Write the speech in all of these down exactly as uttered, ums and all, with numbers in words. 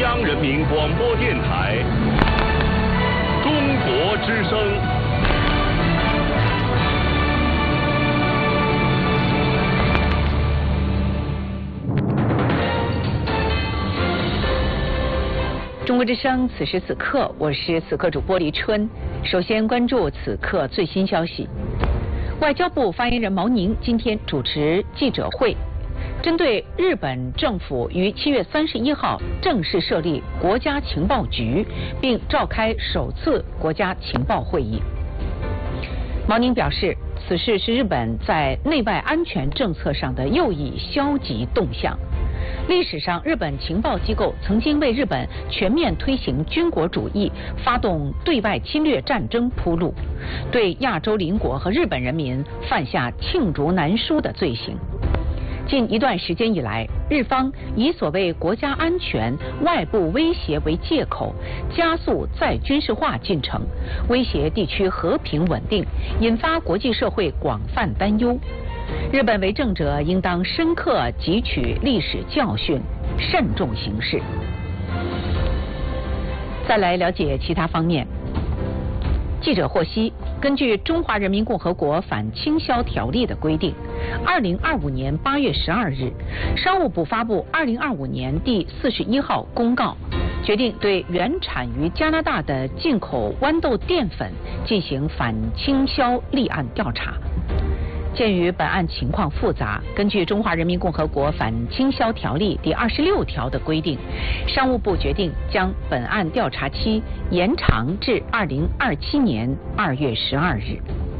央人民广播电台中国之声。 中国之声，此时此刻，我是此刻主播黎春。首先关注此刻最新消息。外交部发言人毛宁今天主持记者会，针对日本政府于七月三十一号正式设立国家情报局，并召开首次国家情报会议。毛宁表示，此事是日本在内外安全政策上的又一消极动向。历史上，日本情报机构曾经为日本全面推行军国主义、发动对外侵略战争铺路，对亚洲邻国和日本人民犯下罄竹难书的罪行。近一段时间以来，日方以所谓国家安全、外部威胁为借口，加速再军事化进程，威胁地区和平稳定，引发国际社会广泛担忧。日本为政者应当深刻汲取历史教训，慎重行事。再来了解其他方面。记者获悉，根据《中华人民共和国反倾销条例》的规定，二零二五年八月十二日，商务部发布二零二五年第四十一号公告，决定对原产于加拿大的进口豌豆淀粉进行反倾销立案调查。鉴于本案情况复杂，根据《中华人民共和国反倾销条例》第二十六条的规定，商务部决定将本案调查期延长至二零二七年二月十二日。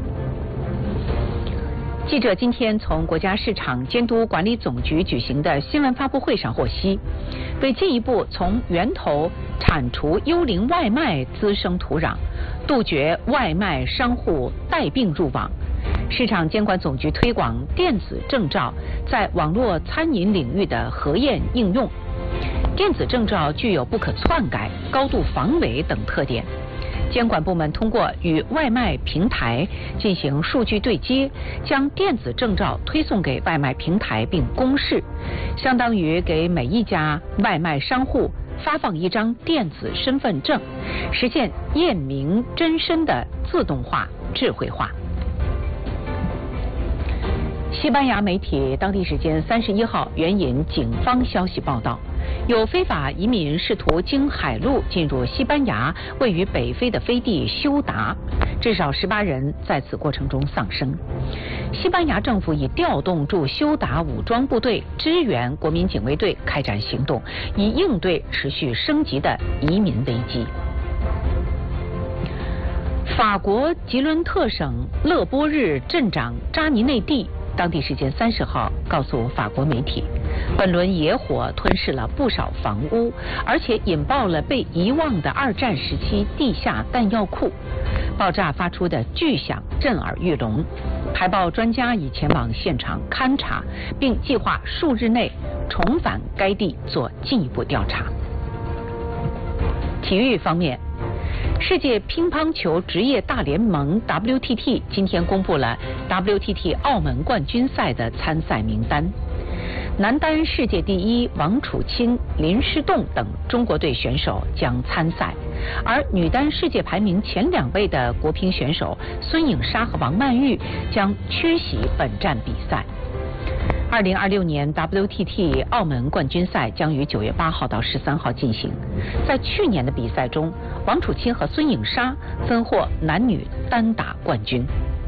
记者今天从国家市场监督管理总局举行的新闻发布会上获悉，为进一步从源头铲除幽灵外卖滋生土壤，杜绝外卖商户带病入网，市场监管总局推广电子证照在网络餐饮领域的核验应用。电子证照具有不可篡改、高度防伪等特点。监管部门通过与外卖平台进行数据对接，将电子证照推送给外卖平台并公示，相当于给每一家外卖商户发放一张电子身份证，实现验明真身的自动化、智慧化。西班牙媒体当地时间三十一号援引警方消息报道，有非法移民试图经海路进入西班牙位于北非的飞地休达，至少十八人在此过程中丧生。西班牙政府已调动驻休达武装部队支援国民警卫队开展行动，以应对持续升级的移民危机。法国吉伦特省勒波日镇长扎尼内蒂当地时间三十号告诉法国媒体，本轮野火吞噬了不少房屋，而且引爆了被遗忘的二战时期地下弹药库。爆炸发出的巨响震耳欲聋，排爆专家已前往现场勘查，并计划数日内重返该地做进一步调查。体育方面，世界乒乓球职业大联盟 W T T 今天公布了 W T T 澳门冠军赛的参赛名单。男单世界第一王楚钦、林诗栋等中国队选手将参赛，而女单世界排名前两位的国乒选手孙颖莎和王曼玉将缺席本站比赛。二零二六年 W T T 澳门冠军赛将于九月八号到十三号进行。在去年的比赛中，王楚钦和孙颖莎分获男女单打冠军。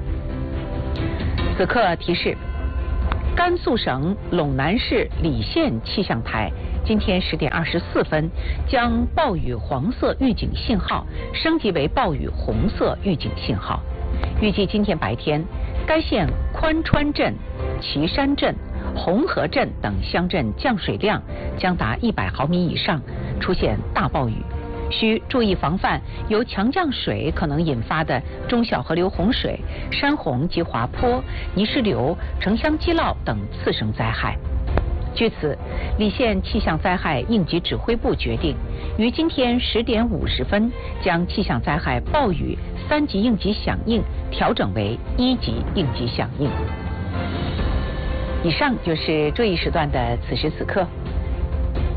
此刻提示，甘肃省陇南市理县气象台今天十点二十四分将暴雨黄色预警信号升级为暴雨红色预警信号。预计今天白天，该县宽川镇、岐山镇、红河镇等乡镇降水量将达一百毫米以上，出现大暴雨，需注意防范由强降水可能引发的中小河流洪水、山洪及滑坡、泥石流、城乡积涝等次生灾害。据此，理县气象灾害应急指挥部决定，于今天十点五十分将气象灾害暴雨三级应急响应调整为一级应急响应。以上就是这一时段的此时此刻。